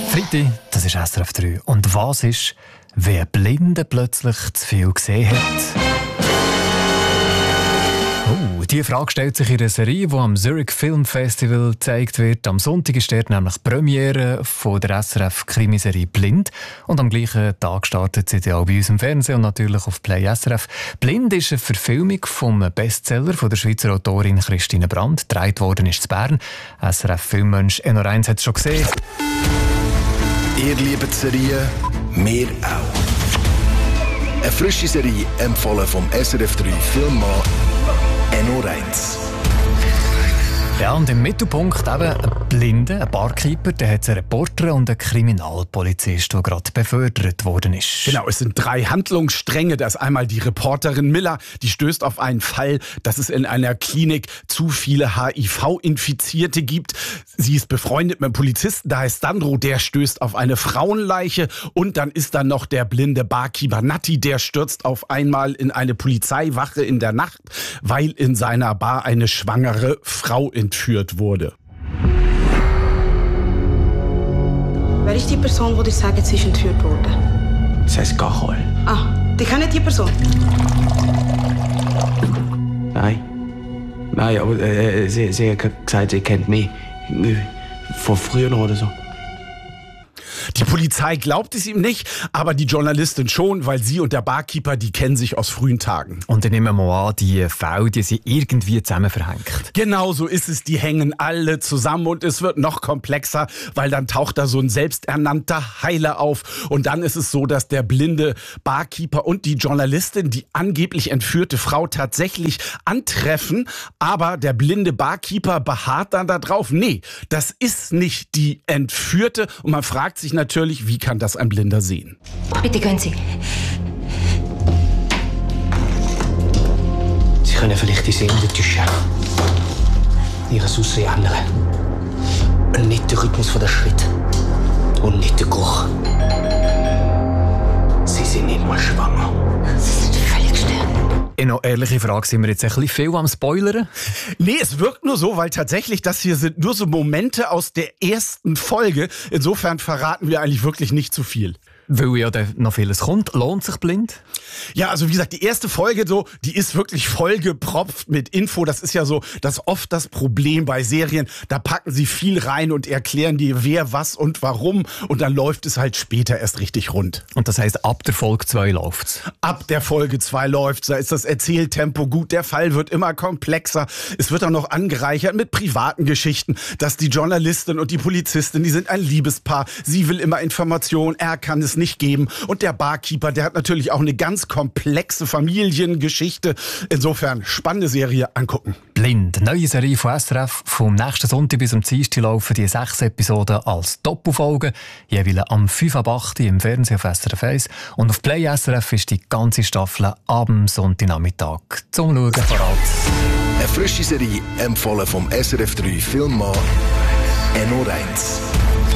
Freitag, das ist SRF 3. Und was ist, wenn ein Blinder plötzlich zu viel gesehen hat? Diese Frage stellt sich in einer Serie, die am Zurich Film Festival gezeigt wird. Am Sonntag ist dort nämlich die Premiere von der SRF-Krimiserie «Blind». Und am gleichen Tag startet sie auch bei uns im Fernsehen und natürlich auf Play SRF. «Blind» ist eine Verfilmung vom Bestseller von der Schweizer Autorin Christine Brandt. Gedreht worden ist in Bern. SRF-Filmmensch Enno Reins hat es schon gesehen. Ihr liebt die Serie, wir auch. Eine frische Serie empfohlen vom SRF 3 Filmmann Enno Reins. Ja, und im Mittelpunkt eben ein Blinder, ein Barkeeper, der hat einen Reporter und einen Kriminalpolizist, der gerade befördert worden ist. Genau, es sind 3 Handlungsstränge. Da ist einmal die Reporterin Miller, die stößt auf einen Fall, dass es in einer Klinik zu viele HIV-Infizierte gibt. Sie ist befreundet mit einem Polizisten, da heißt Sandro, der stößt auf eine Frauenleiche. Und dann ist da noch der blinde Barkeeper Natti, der stürzt auf einmal in eine Polizeiwache in der Nacht, weil in seiner Bar eine schwangere Frau entführt wurde. Wer ist die Person, die dir sagt, sie ist entführt worden? Sie heißt Carol. Ah, die kennen die Person? Nein, aber sie hat gesagt, sie kennt mich. Von früher noch oder so. Die Polizei glaubt es ihm nicht, aber die Journalistin schon, weil sie und der Barkeeper, die kennen sich aus frühen Tagen. Und ich nehme mal an, die Fälle, die sind irgendwie zusammen verhängt. Genau so ist es, die hängen alle zusammen und es wird noch komplexer, weil dann taucht da so ein selbsternannter Heiler auf und dann ist es so, dass der blinde Barkeeper und die Journalistin die angeblich entführte Frau tatsächlich antreffen, aber der blinde Barkeeper beharrt dann da drauf, nee, das ist nicht die Entführte und man fragt sich natürlich, wie kann das ein Blinder sehen? Bitte gehen Sie. Sie können vielleicht die Sehende täuschen. Ihr Aussehen ändern. Und nicht den Rhythmus der Schritte. Und nicht den Geruch. Sie sind nicht mal schwanger. Sie sind völlig gestört. Eine ehrliche Frage, sind wir jetzt ein bisschen viel am Spoilern? Nee, es wirkt nur so, weil tatsächlich das hier sind nur so Momente aus der ersten Folge. Insofern verraten wir eigentlich wirklich nicht zu viel. Weil ja dann noch vieles kommt. Lohnt sich Blind? Ja, also wie gesagt, die erste Folge die ist wirklich vollgepropft mit Info. Das ist ja so, das oft das Problem bei Serien. Da packen sie viel rein und erklären dir, wer, was und warum. Und dann läuft es halt später erst richtig rund. Und das heisst, ab der Folge 2 läuft's? Ab der Folge 2 läuft's. Da ist das Erzähltempo gut. Der Fall wird immer komplexer. Es wird auch noch angereichert mit privaten Geschichten, dass die Journalistin und die Polizistin, die sind ein Liebespaar. Sie will immer Informationen, er kann es nicht geben. Und der Barkeeper, der hat natürlich auch eine ganz komplexe Familiengeschichte. Insofern spannende Serie angucken. Blind, neue Serie von SRF. Vom nächsten Sonntag bis zum Dienstag laufen die 6 Episoden als Doppelfolge, jeweils am 5 ab 8 im Fernsehen auf SRF 1. Und auf Play SRF ist die ganze Staffel am Sonntagnachmittag zum Schauen parat. Eine frische Serie empfohlen vom SRF 3 Filmmann Enno Reins.